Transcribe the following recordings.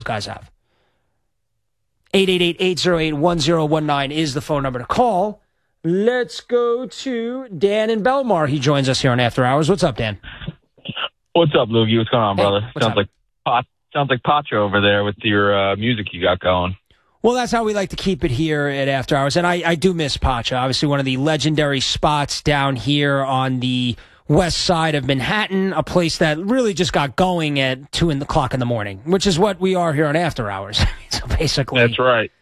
guys have. 888-808-1019 is the phone number to call. Let's go to Dan in Belmar. He joins us here on After Hours. What's up, Dan? What's up, Loogie? What's going on, brother? Sounds like Pacha over there with your music you got going. Well, that's how we like to keep it here at After Hours. And I do miss Pacha. Obviously, one of the legendary spots down here on the west side of Manhattan, a place that really just got going at 2 o'clock in the morning, which is what we are here on After Hours. So basically. That's right.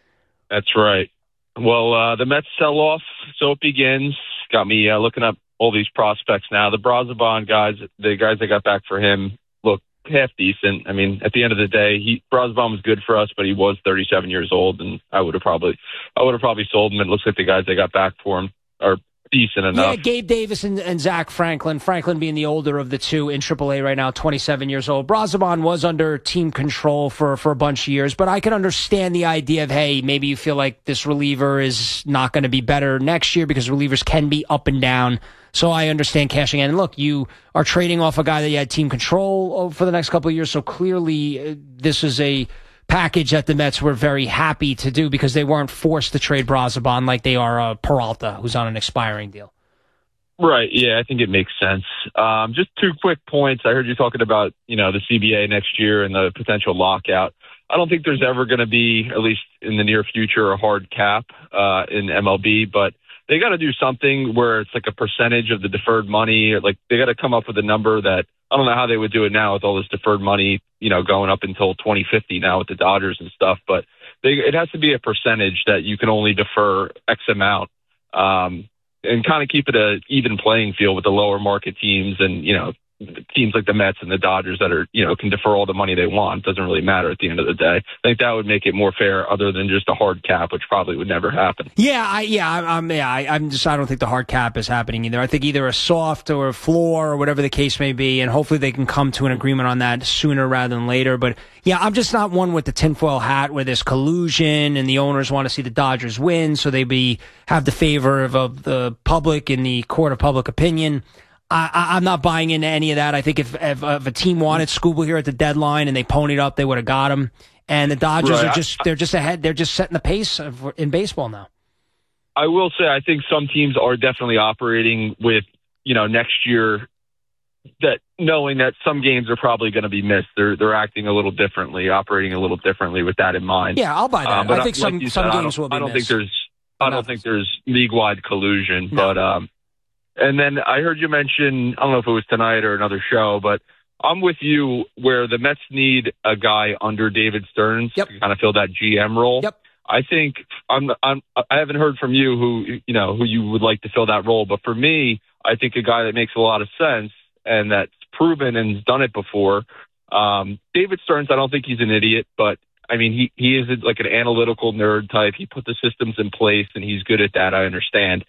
Well, the Mets sell-off, so it begins. Got me looking up all these prospects now. The Brazoban guys, the guys that got back for him, look half decent. I mean, at the end of the day, Brazoban was good for us, but he was 37 years old, and I would have probably sold him. It looks like the guys that got back for him are decent enough. Yeah, Gabe Davis and Zach Franklin. Franklin being the older of the two in AAA right now, 27 years old. Brazoban was under team control for a bunch of years, but I can understand the idea of, hey, maybe you feel like this reliever is not going to be better next year because relievers can be up and down. So I understand cashing in. And look, you are trading off a guy that you had team control for the next couple of years, so clearly this is a package that the Mets were very happy to do because they weren't forced to trade Brazoban like they are Peralta, who's on an expiring deal. Right. Yeah, I think it makes sense. Just 2 quick points. I heard you talking about, the CBA next year and the potential lockout. I don't think there's ever going to be, at least in the near future, a hard cap in MLB, but they got to do something where it's like a percentage of the deferred money. Like they got to come up with a number that, I don't know how they would do it now with all this deferred money, going up until 2050 now with the Dodgers and stuff. But it has to be a percentage that you can only defer X amount, and kind of keep it a even playing field with the lower market teams and, teams like the Mets and the Dodgers that are, can defer all the money they want. It doesn't really matter at the end of the day. I think that would make it more fair other than just a hard cap, which probably would never happen. I don't think the hard cap is happening either. I think either a soft or a floor or whatever the case may be, and hopefully they can come to an agreement on that sooner rather than later. But yeah, I'm just not one with the tinfoil hat where there's collusion and the owners want to see the Dodgers win, so they have the favor of the public in the court of public opinion. I'm not buying into any of that. I think if a team wanted Skubal here at the deadline and they ponied up, they would have got him. And the Dodgers they're just ahead. They're just setting the pace in baseball now. I will say I think some teams are definitely operating with, next year, that knowing that some games are probably going to be missed. They're acting a little differently, operating a little differently with that in mind. Yeah, I'll buy that. I think some games will be missed. I don't think there's league-wide collusion, no. But and then I heard you mention, I don't know if it was tonight or another show, but I'm with you where the Mets need a guy under David Stearns to kind of fill that GM role. Yep. I think I haven't heard from you who you would like to fill that role, but for me, I think a guy that makes a lot of sense and that's proven and has done it before. David Stearns, I don't think he's an idiot, but I mean, he is like an analytical nerd type. He put the systems in place and he's good at that. I understand.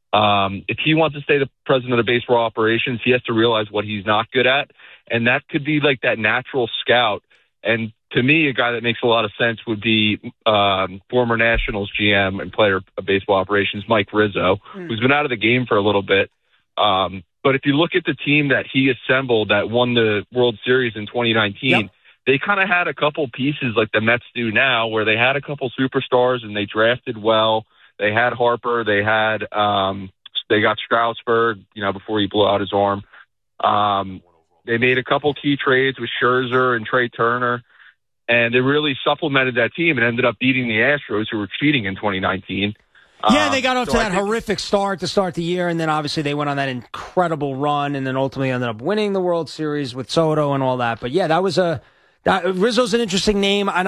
If he wants to stay the president of baseball operations, he has to realize what he's not good at. And that could be like that natural scout. And to me, a guy that makes a lot of sense would be former Nationals GM and player of baseball operations, Mike Rizzo, who's been out of the game for a little bit. But if you look at the team that he assembled that won the World Series in 2019, they kind of had a couple pieces like the Mets do now, where they had a couple superstars and they drafted well. They had Harper. They got Strasburg, before he blew out his arm. They made a couple key trades with Scherzer and Trey Turner, and they really supplemented that team and ended up beating the Astros, who were cheating in 2019. Yeah, they got off to that horrific start to start the year, and then obviously they went on that incredible run, and then ultimately ended up winning the World Series with Soto and all that. But yeah, Rizzo's an interesting name, and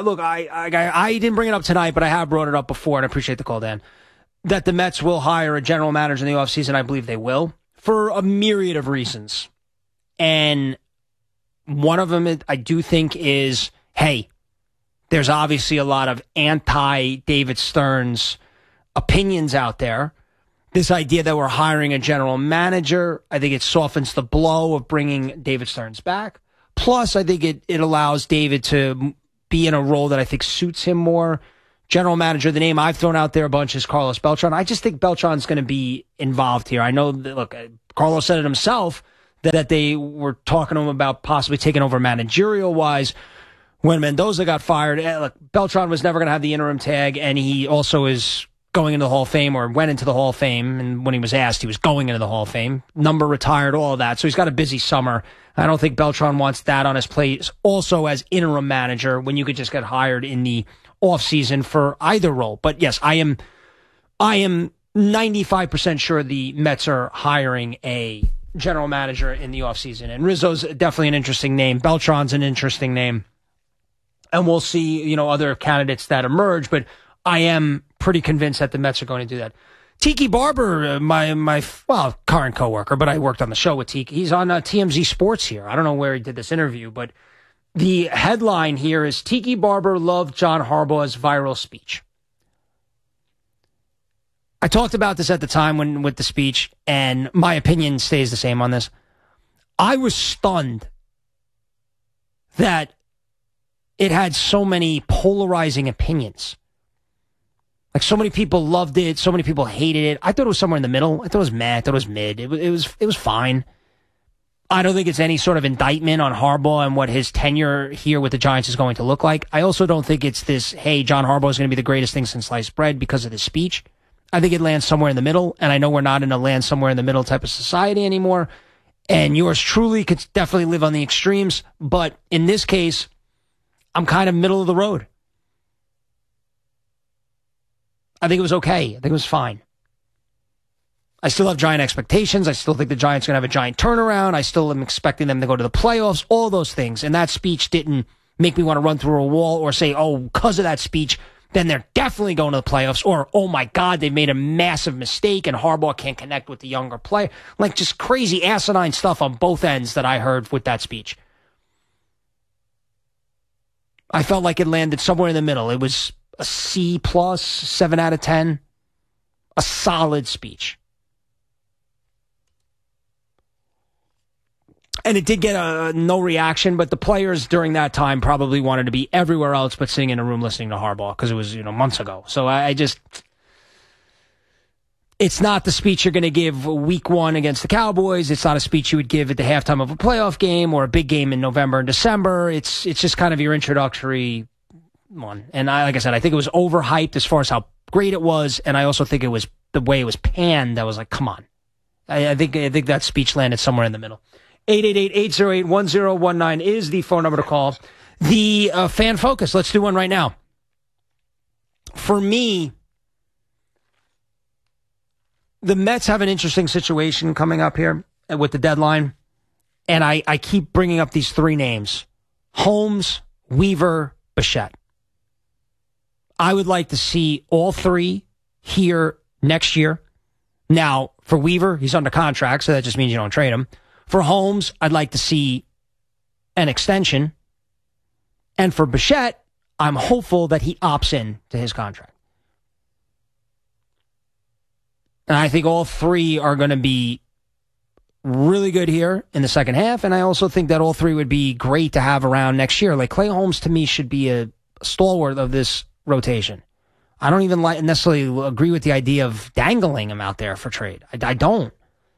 I didn't bring it up tonight, but I have brought it up before, and I appreciate the call, Dan, that the Mets will hire a general manager in the offseason. I believe they will, for a myriad of reasons. And one of them I do think is, hey, there's obviously a lot of anti-David Stearns opinions out there. This idea that we're hiring a general manager, I think it softens the blow of bringing David Stearns back. Plus, I think it allows David to be in a role that I think suits him more. General manager, the name I've thrown out there a bunch is Carlos Beltran. I just think Beltran's going to be involved here. I know that, look, Carlos said it himself that they were talking to him about possibly taking over managerial-wise. when Mendoza got fired, look, Beltran was never going to have the interim tag, and he also is going into the Hall of Fame, or went into the Hall of Fame, and when he was asked, he was going into the Hall of Fame. Number retired, all of that. So he's got a busy summer. I don't think Beltran wants that on his plate. Also, as interim manager, when you could just get hired in the offseason for either role. But yes, I am 95% sure the Mets are hiring a general manager in the offseason. And Rizzo's definitely an interesting name. Beltran's an interesting name. And we'll see, other candidates that emerge, but I am pretty convinced that the Mets are going to do that. Tiki Barber, my current coworker, but I worked on the show with Tiki. He's on TMZ Sports here. I don't know where he did this interview, but the headline here is Tiki Barber loved John Harbaugh's viral speech. I talked about this at the time with the speech, and my opinion stays the same on this. I was stunned that it had so many polarizing opinions. Like, so many people loved it, so many people hated it. I thought it was somewhere in the middle. I thought it was meh. I thought it was mid. It was fine. I don't think it's any sort of indictment on Harbaugh and what his tenure here with the Giants is going to look like. I also don't think it's this, hey, John Harbaugh is going to be the greatest thing since sliced bread because of this speech. I think it lands somewhere in the middle, and I know we're not in a land somewhere in the middle type of society anymore. And yours truly could definitely live on the extremes. But in this case, I'm kind of middle of the road. I think it was okay. I think it was fine. I still have giant expectations. I still think the Giants are going to have a giant turnaround. I still am expecting them to go to the playoffs, all those things. And that speech didn't make me want to run through a wall or say, oh, because of that speech, then they're definitely going to the playoffs. Or, oh my God, they made a massive mistake and Harbaugh can't connect with the younger player. Like, just crazy asinine stuff on both ends that I heard with that speech. I felt like it landed somewhere in the middle. It was a C+, 7 out of 10. A solid speech. And it did get no reaction, but the players during that time probably wanted to be everywhere else but sitting in a room listening to Harbaugh because it was, months ago. So I just... It's not the speech you're going to give week 1 against the Cowboys. It's not a speech you would give at the halftime of a playoff game or a big game in November and December. It's just kind of your introductory one. And like I said, I think it was overhyped as far as how great it was. And I also think it was the way it was panned. I was like, come on. I think that speech landed somewhere in the middle. 888-808-1019 is the phone number to call. The fan focus. Let's do one right now. For me, the Mets have an interesting situation coming up here with the deadline. And I keep bringing up these 3 names. Holmes, Weaver, Bichette. I would like to see all 3 here next year. Now, for Weaver, he's under contract, so that just means you don't trade him. For Holmes, I'd like to see an extension. And for Bichette, I'm hopeful that he opts in to his contract. And I think all 3 are going to be really good here in the second half. And I also think that all 3 would be great to have around next year. Like, Clay Holmes, to me, should be a stalwart of this rotation. I don't even necessarily agree with the idea of dangling him out there for trade. I don't.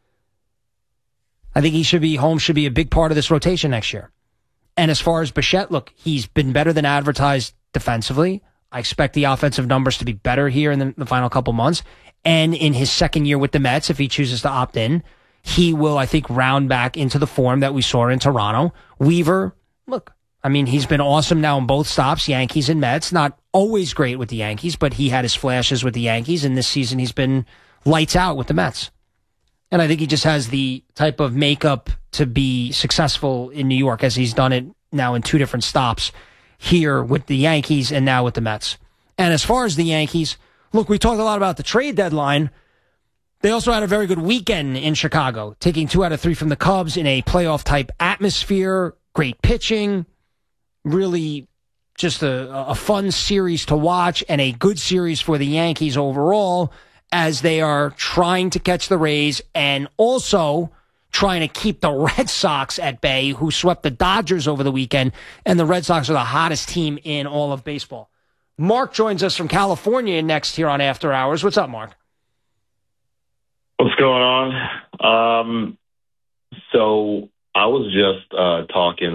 I think Holmes should be a big part of this rotation next year. And as far as Bichette, look, he's been better than advertised defensively. I expect the offensive numbers to be better here in the final couple months. And in his second year with the Mets, if he chooses to opt in, he will, I think, round back into the form that we saw in Toronto. Weaver, look, I mean, he's been awesome now in both stops, Yankees and Mets. Not always great with the Yankees, but he had his flashes with the Yankees, and this season he's been lights out with the Mets. And I think he just has the type of makeup to be successful in New York, as he's done it now in 2 different stops here with the Yankees and now with the Mets. And as far as the Yankees, look, we talked a lot about the trade deadline. They also had a very good weekend in Chicago, taking 2 out of 3 from the Cubs in a playoff-type atmosphere, great pitching, really just a fun series to watch and a good series for the Yankees overall as they are trying to catch the Rays and also trying to keep the Red Sox at bay, who swept the Dodgers over the weekend, and the Red Sox are the hottest team in all of baseball. Mark joins us from California next here on After Hours. What's up, Mark? What's going on? So I was just talking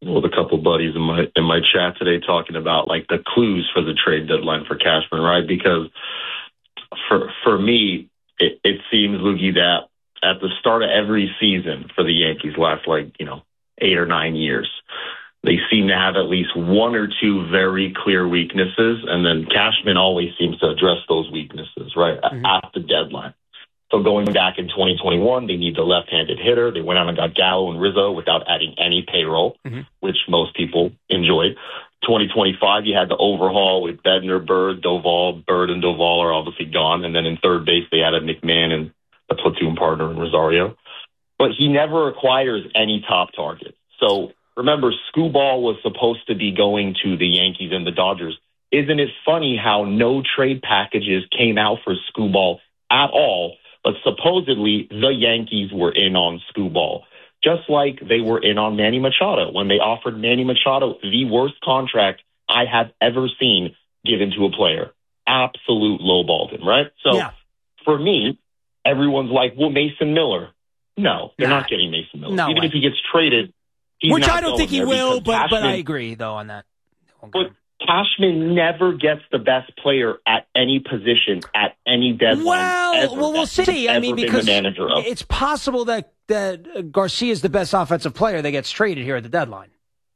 with a couple buddies in my chat today talking about like the clues for the trade deadline for Cashman, right? Because for me, it seems, Loogie, that at the start of every season for the Yankees last 8 or 9 years, they seem to have at least one or two very clear weaknesses, and then Cashman always seems to address those weaknesses, right, at the deadline. So going back in 2021, they need the left-handed hitter. They went out and got Gallo and Rizzo without adding any payroll, which most people enjoyed. 2025, you had the overhaul with Bednar, Bird, Doval. Bird and Doval are obviously gone. And then in third base, they added McMahon and a platoon partner in Rosario. But he never acquires any top targets. So remember, Skubal was supposed to be going to the Yankees and the Dodgers. Isn't it funny how no trade packages came out for Skubal at all, but supposedly the Yankees were in on Skubal, just like they were in on Manny Machado when they offered Manny Machado the worst contract I have ever seen given to a player. Absolute lowballed him, right? So for me, everyone's like, well, Mason Miller. No, they're not getting Mason Miller. No Even way. if he gets traded, which I don't think he will, but Cashman, I agree, though, on that. But Cashman never gets the best player at any position at any deadline. Well, we'll see. I mean, because it's it's possible that Garcia is the best offensive player that gets traded here at the deadline.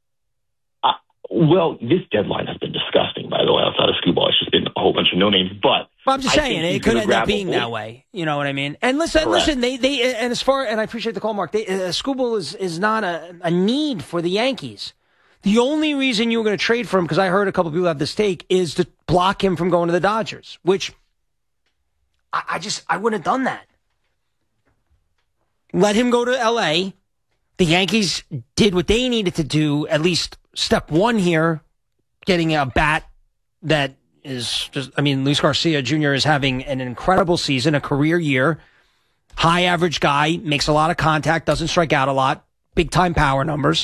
Well, this deadline has been disgusting, by the way, outside of Skubal. It's just been a whole bunch of no names. But I'm just saying it could end up being that way. You know what I mean? And listen, they and I appreciate the call, Mark. Skubal is not a need for the Yankees. The only reason you were going to trade for him, because I heard a couple of people have this take, is to block him from going to the Dodgers, which I wouldn't have done that. Let him go to L.A. The Yankees did what they needed to do, at least step one here, getting a bat that is just, Luis Garcia Jr. is having an incredible season, a career year, high average guy, makes a lot of contact, doesn't strike out a lot, big time power numbers.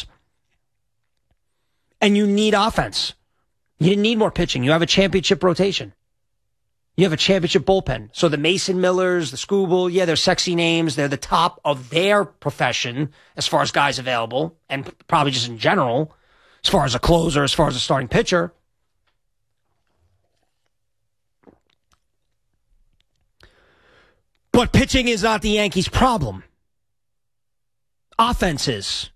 And you need offense. You didn't need more pitching. You have a championship rotation. You have a championship bullpen. So the Mason Millers, the Skubal, they're sexy names. They're the top of their profession as far as guys available, and probably just in general, as far as a closer, as far as a starting pitcher. But pitching is not the Yankees' problem. Offense is.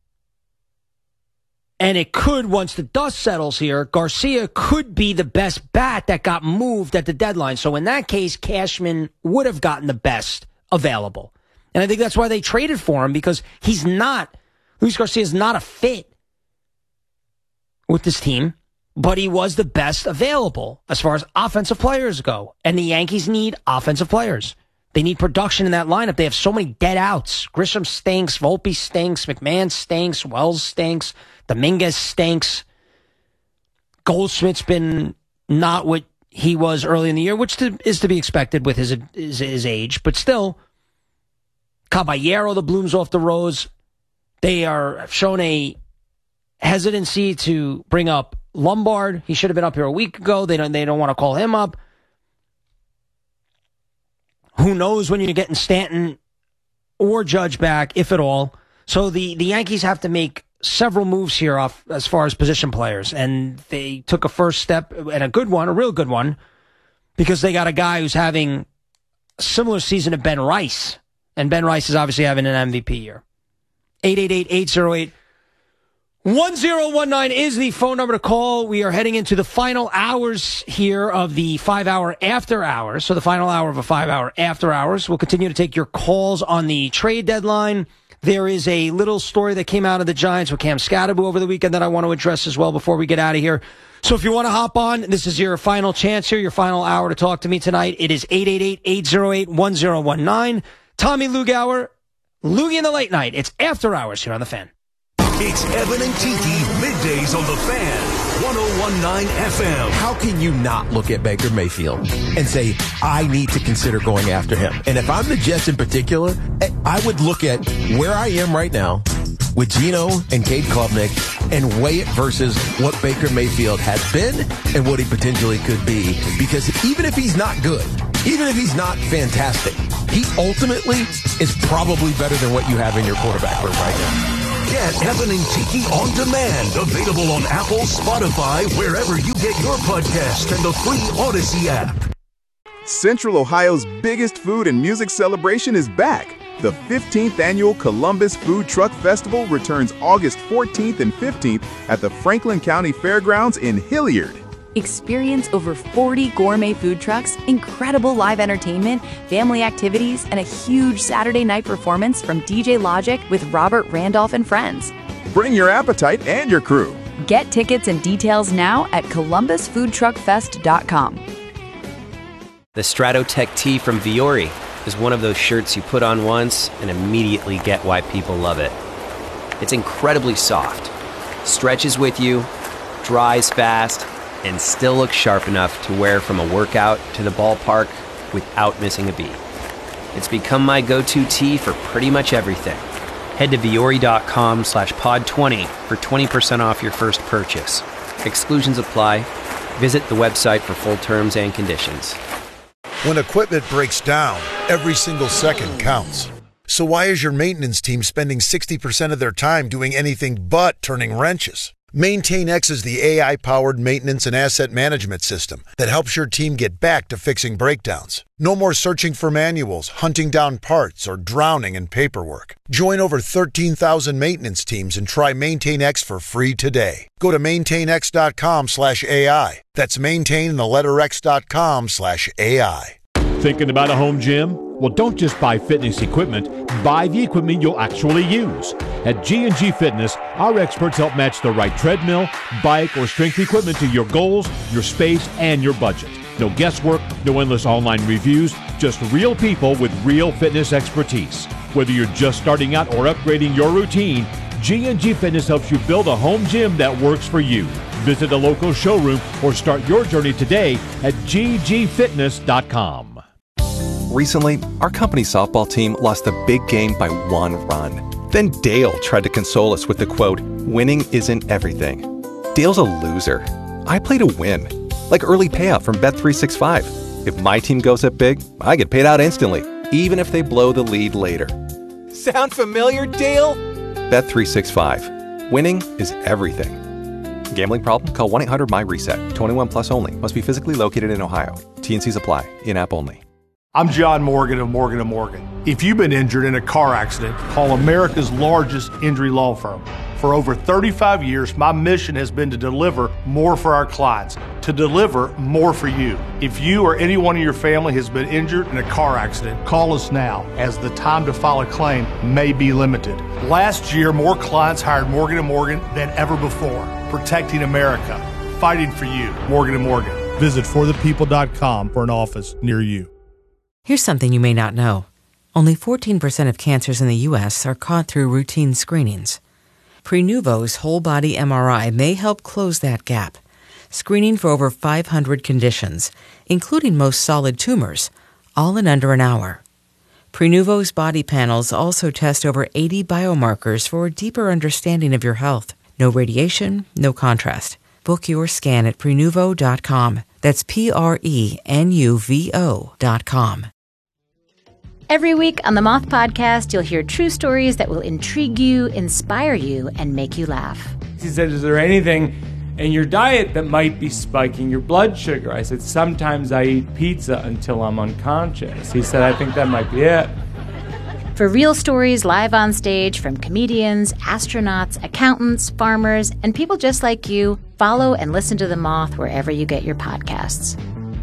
And it could, once the dust settles here, Garcia could be the best bat that got moved at the deadline. So in that case, Cashman would have gotten the best available. And I think that's why they traded for him, because Luis Garcia is not a fit with this team, but he was the best available as far as offensive players go. And the Yankees need offensive players. They need production in that lineup. They have so many dead outs. Grisham stinks. Volpe stinks. McMahon stinks. Wells stinks. Dominguez stinks. Goldschmidt's been not what he was early in the year, which is to be expected with his age. But still, Caballero, the blooms off the rose. They have shown a hesitancy to bring up Lombard. He should have been up here a week ago. They don't want to call him up. Who knows when you're getting Stanton or Judge back, if at all. So the Yankees have to make several moves here off as far as position players. And they took a first step, and a good one, a real good one, because they got a guy who's having a similar season to Ben Rice. And Ben Rice is obviously having an MVP year. 888-808-1019 is the phone number to call. We are heading into the final hours here of the 5-hour after hours. So the final hour of a 5-hour after hours. We'll continue to take your calls on the trade deadline. There is a little story that came out of the Giants with Cam Scatterbo over the weekend that I want to address as well before we get out of here. So if you want to hop on, this is your final chance here, your final hour to talk to me tonight. It is 888-808-1019. Tommy Lugauer, Loogie in the Late Night. It's after hours here on The Fan. It's Evan and Tiki, middays on The Fan, 101.9 FM. How can you not look at Baker Mayfield and say, I need to consider going after him? And if I'm the Jets in particular, I would look at where I am right now with Geno and Cade Klubnik and weigh it versus what Baker Mayfield has been and what he potentially could be. Because even if he's not good, even if he's not fantastic, he ultimately is probably better than what you have in your quarterback room right now. Get Evan and Tiki on demand. Available on Apple, Spotify, wherever you get your podcast, and the free Odyssey app. Central Ohio's biggest food and music celebration is back. The 15th annual Columbus Food Truck Festival returns August 14th and 15th at the Franklin County Fairgrounds in Hilliard. Experience over 40 gourmet food trucks, incredible live entertainment, family activities, and a huge Saturday night performance from DJ Logic with Robert Randolph and friends. Bring your appetite and your crew. Get tickets and details now at columbusfoodtruckfest.com. The Stratotech tee from Viore is one of those shirts you put on once and immediately get why people love it. It's incredibly soft, stretches with you, dries fast, and still looks sharp enough to wear from a workout to the ballpark without missing a beat. It's become my go-to tee for pretty much everything. Head to viore.com/pod20 for 20% off your first purchase. Exclusions apply. Visit the website for full terms and conditions. When equipment breaks down, every single second counts. So why is your maintenance team spending 60% of their time doing anything but turning wrenches? MaintainX is the AI-powered maintenance and asset management system that helps your team get back to fixing breakdowns. No more searching for manuals, hunting down parts, or drowning in paperwork. Join over 13,000 maintenance teams and try MaintainX for free today. Go to maintainx.com/AI. That's maintain and the letter x.com/AI. Thinking about a home gym? Well, don't just buy fitness equipment. Buy the equipment you'll actually use. At G&G Fitness, our experts help match the right treadmill, bike, or strength equipment to your goals, your space, and your budget. No guesswork, no endless online reviews, just real people with real fitness expertise. Whether you're just starting out or upgrading your routine, G&G Fitness helps you build a home gym that works for you. Visit a local showroom or start your journey today at ggfitness.com. Recently, our company's softball team lost a big game by 1 run. Then Dale tried to console us with the quote, "Winning isn't everything." Dale's a loser. I play to win. Like early payout from Bet365. If my team goes up big, I get paid out instantly, even if they blow the lead later. Sound familiar, Dale? Bet365. Winning is everything. Gambling problem? Call 1-800-MY-RESET. 21 plus only. Must be physically located in Ohio. T&Cs apply. In-app only. I'm John Morgan of Morgan & Morgan. If you've been injured in a car accident, call America's largest injury law firm. For over 35 years, my mission has been to deliver more for our clients, to deliver more for you. If you or anyone in your family has been injured in a car accident, call us now, as the time to file a claim may be limited. Last year, more clients hired Morgan & Morgan than ever before, protecting America, fighting for you. Morgan & Morgan. Visit forthepeople.com for an office near you. Here's something you may not know. Only 14% of cancers in the U.S. are caught through routine screenings. Prenuvo's whole-body MRI may help close that gap, screening for over 500 conditions, including most solid tumors, all in under an hour. Prenuvo's body panels also test over 80 biomarkers for a deeper understanding of your health. No radiation, no contrast. Book your scan at Prenuvo.com. That's Prenuvo.com. Every week on the Moth Podcast, you'll hear true stories that will intrigue you, inspire you, and make you laugh. He said, is there anything in your diet that might be spiking your blood sugar? I said, sometimes I eat pizza until I'm unconscious. He said, I think that might be it. For real stories live on stage from comedians, astronauts, accountants, farmers, and people just like you, follow and listen to The Moth wherever you get your podcasts.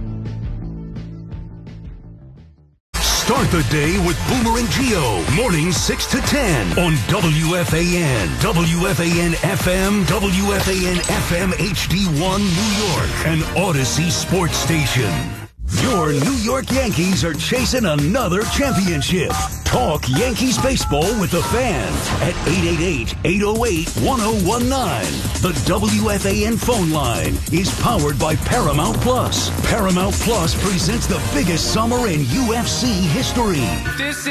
Start the day with Boomer and Gio, mornings 6 to 10 on WFAN, WFAN FM, WFAN FM HD1 New York, and Odyssey Sports Station. Your New York Yankees are chasing another championship. Talk Yankees baseball with the Fan at 888-808-1019. The WFAN phone line is powered by Paramount Plus. Paramount Plus presents the biggest summer in UFC history.